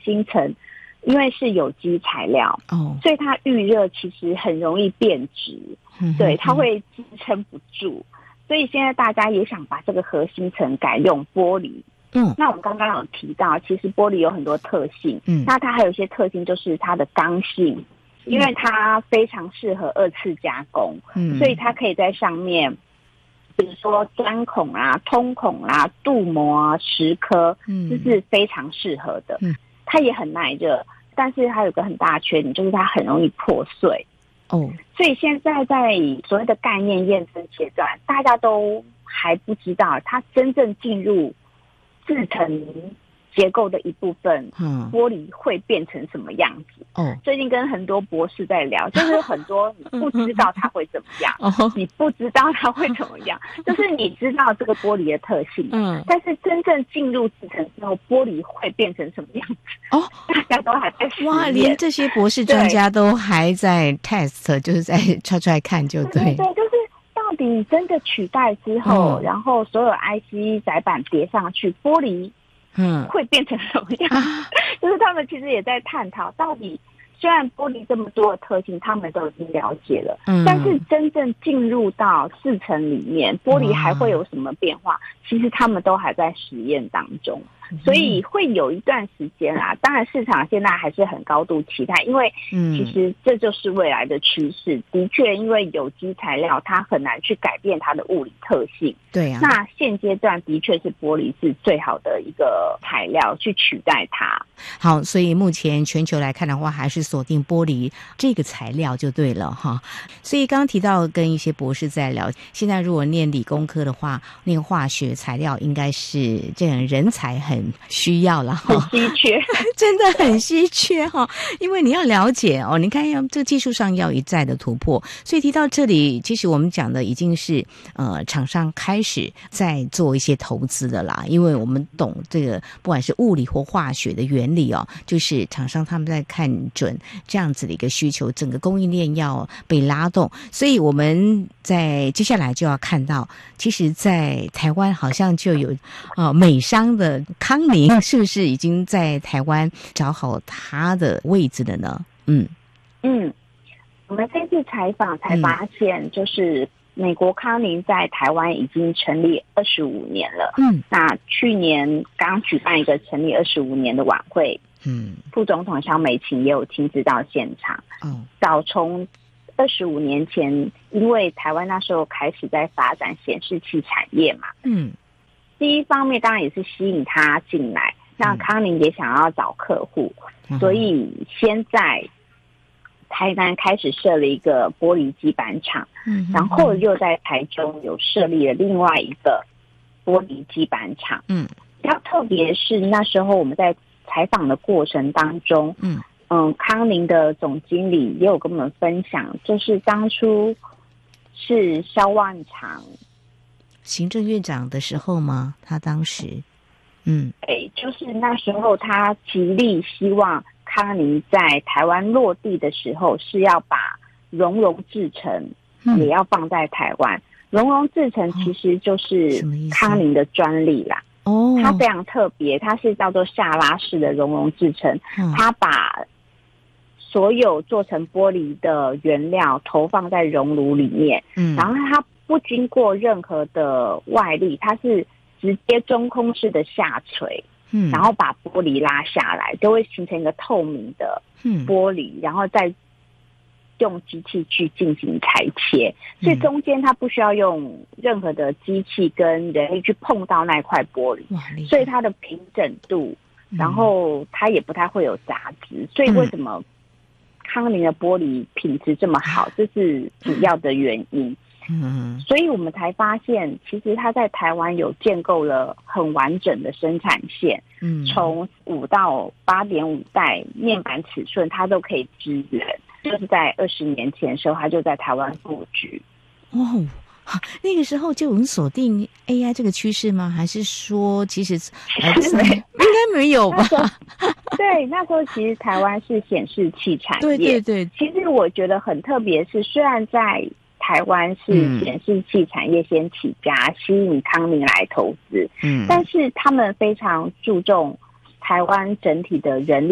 心层因为是有机材料所以它遇热其实很容易变质对，它会支撑不住，所以现在大家也想把这个核心层改用玻璃。那我们刚刚有提到其实玻璃有很多特性那它还有一些特性就是它的刚性，因为它非常适合2次加工所以它可以在上面比如说钻孔啊、通孔啊、镀膜啊、蚀刻这是非常适合的它也很耐热，但是它有个很大的缺点就是它很容易破碎所以现在在所谓的概念验证阶段，大家都还不知道它真正进入制成结构的一部分玻璃会变成什么样子最近跟很多博士在聊，就是很多你不知道它会怎么样你不知道它会怎么样就是你知道这个玻璃的特性但是真正进入制成之后玻璃会变成什么样子大家都还在实验哇，连这些博士专家都还在 test 就是在try看就对就是到底真的取代之后然后所有 IC 载板叠上去玻璃会变成什么样就是他们其实也在探讨到底虽然玻璃这么多的特性他们都已经了解了但是真正进入到制程里面玻璃还会有什么变化其实他们都还在实验当中所以会有一段时间啦当然市场现在还是很高度期待因为其实这就是未来的趋势的确因为有机材料它很难去改变它的物理特性对啊那现阶段的确是玻璃是最好的一个材料去取代它好所以目前全球来看的话还是锁定玻璃这个材料就对了哈所以刚刚提到跟一些博士在聊现在如果念理工科的话念化学材料应该是这种人才很需要了很稀缺真的很稀缺哈因为你要了解你看这个技术上要一再的突破所以提到这里其实我们讲的已经是厂商开始在做一些投资的啦因为我们懂这个不管是物理或化学的原理就是厂商他们在看准这样子的一个需求整个供应链要被拉动所以我们在接下来就要看到其实在台湾好像就有美商的康宁是不是已经在台湾找好它的位置了呢我们这次采访才发现就是美国康宁在台湾已经成立25年了那去年刚举办一个成立25年的晚会副总统萧美琴也有亲自到现场早从25年前因为台湾那时候开始在发展显示器产业嘛第一方面当然也是吸引他进来那康宁也想要找客户所以先在台南开始设了一个玻璃基板厂然后又在台中有设立了另外一个玻璃基板厂比较特别是那时候我们在采访的过程当中康宁的总经理也有跟我们分享就是当初是萧万长行政院长的时候吗他当时就是那时候他极力希望康宁在台湾落地的时候是要把熔融制程也要放在台湾熔融制程其实就是康宁的专利啦它非常特别它是叫做下拉式的熔融制程它把所有做成玻璃的原料投放在熔炉里面然后它不经过任何的外力它是直接中空式的下垂然后把玻璃拉下来就会形成一个透明的玻璃然后再用机器去进行裁切所以中间它不需要用任何的机器跟人力去碰到那块玻璃所以它的平整度然后它也不太会有杂质所以为什么康宁的玻璃品质这么好这是主要的原因所以我们才发现其实它在台湾有建构了很完整的生产线从5到8.5代面板尺寸它都可以支援就是在20年前的时候它就在台湾布局那个时候就我们锁定 AI 这个趋势吗还是说其实应该没有吧对那时候其实台湾是显示器产业对其实我觉得很特别是虽然在台湾是显示器产业先起家吸引康宁来投资但是他们非常注重台湾整体的人力